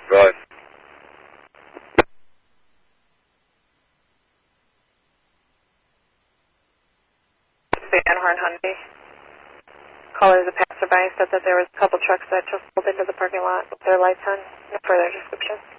Right. Van Horn Hyundai. Caller is a passerby, said that there was a couple trucks that just pulled into the parking lot with their lights on. No further description.